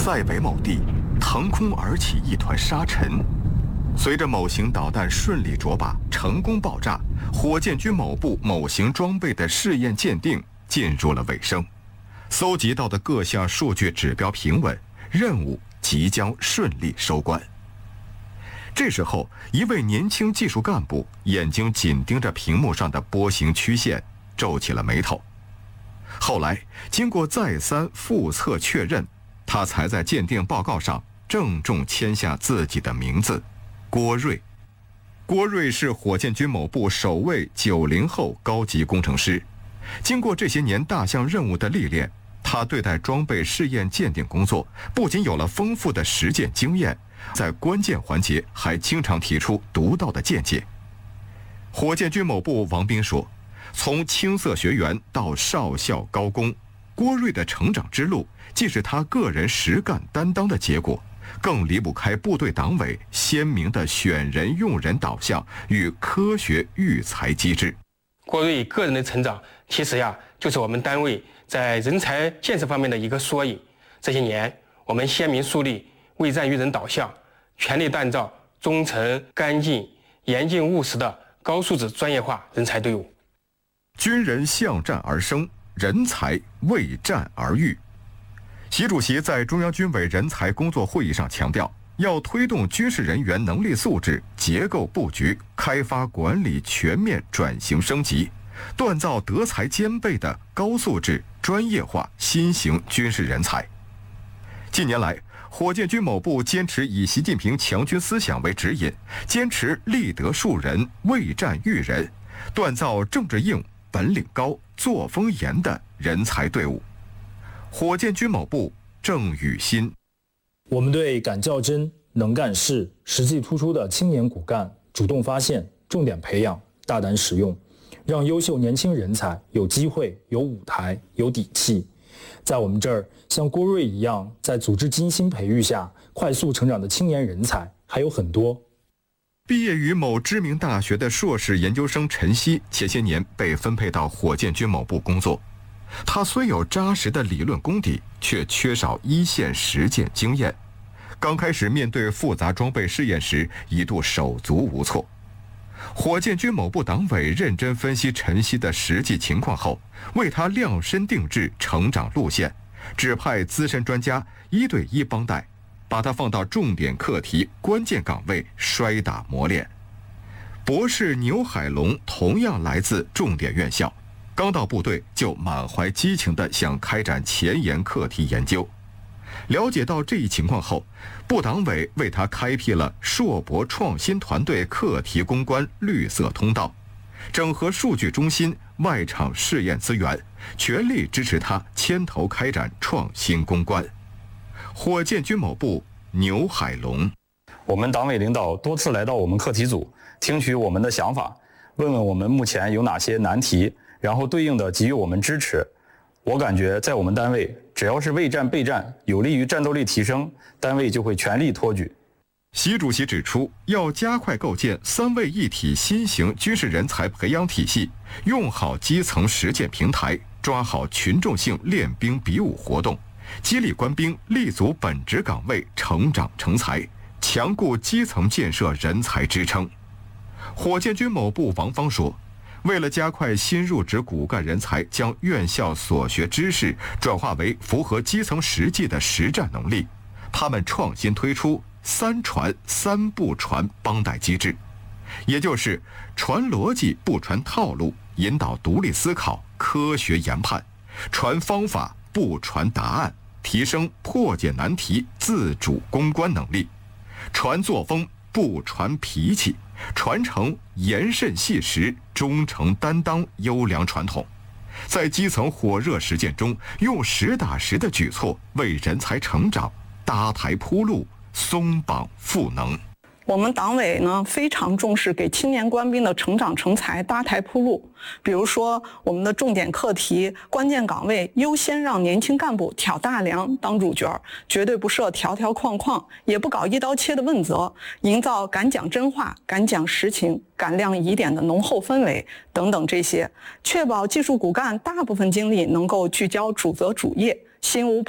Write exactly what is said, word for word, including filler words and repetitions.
塞北某地，腾空而起一团沙尘。随着某型导弹顺利着靶、成功爆炸，火箭军某部某型装备的试验鉴定进入了尾声，搜集到的各项数据指标平稳，任务即将顺利收官。这时候，一位年轻技术干部眼睛紧盯着屏幕上的波形曲线，皱起了眉头。后来，经过再三复测确认，他才在鉴定报告上郑重签下自己的名字：郭瑞。郭瑞是火箭军某部首位九零后高级工程师。经过这些年大项任务的历练，他对待装备试验鉴定工作不仅有了丰富的实践经验，在关键环节还经常提出独到的见解。火箭军某部王斌说，从青涩学员到少校高工，郭瑞的成长之路既是他个人实干担当的结果，更离不开部队党委鲜明的选人用人导向与科学育才机制。 郭瑞个人的成长，其实呀，就是我们单位在人才建设方面的一个缩影。这些年，我们鲜明树立为战育人导向，全力锻造忠诚、干净、严谨务实的高素质专业化人才队伍。 军人向战而生，人才为战而育。习主席在中央军委人才工作会议上强调，要推动军事人员能力素质、结构布局、开发管理全面转型升级，锻造德才兼备的高素质、专业化新型军事人才。近年来，火箭军某部坚持以习近平强军思想为指引，坚持立德树人、为战育人，锻造政治硬、本领高、作风严的人才队伍。火箭军某部郑宇新， 我们对敢较真、能干事、实际突出的青年骨干主动发现、重点培养、大胆使用，让优秀年轻人才有机会、有舞台、有底气。在我们这儿，像郭瑞一样在组织精心培育下快速成长的青年人才还有很多。 毕业于某知名大学的硕士研究生陈曦，前些年被分配到火箭军某部工作。他虽有扎实的理论功底，却缺少一线实践经验。刚开始面对复杂装备试验时，一度手足无措。火箭军某部党委认真分析陈曦的实际情况后，为他量身定制成长路线，指派资深专家一对一帮带，把他放到重点课题、关键岗位摔打磨练。博士牛海龙同样来自重点院校，刚到部队就满怀激情地想开展前沿课题研究。了解到这一情况后，部党委为他开辟了硕博创新团队课题攻关绿色通道，整合数据中心、外场试验资源，全力支持他牵头开展创新攻关。火箭军某部牛海龙， 我们党委领导多次来到我们课题组，听取我们的想法，问问我们目前有哪些难题，然后对应的给予我们支持。我感觉在我们单位，只要是为战备战，有利于战斗力提升，单位就会全力托举。 习主席指出，要加快构建三位一体新型军事人才培养体系，用好基层实践平台，抓好群众性练兵比武活动，激励官兵立足本职岗位成长成才，强固基层建设人才支撑。火箭军某部王芳说，为了加快新入职骨干人才将院校所学知识转化为符合基层实际的实战能力，他们创新推出三传三不传帮带机制，也就是传逻辑不传套路，引导独立思考、科学研判；传方法不传答案，提升破解难题、自主攻关能力；传作风不传脾气，传承严慎细实、忠诚担当优良传统。在基层火热实践中，用实打实的举措为人才成长搭台铺路、松绑赋能。 我们党委呢非常重视给青年官兵的成长成才搭台铺路，比如说我们的重点课题、关键岗位优先让年轻干部挑大梁当主角，绝对不设条条框框，也不搞一刀切的问责，营造敢讲真话、敢讲实情、敢亮疑点的浓厚氛围等等这些，确保技术骨干大部分精力能够聚焦主责主业，心无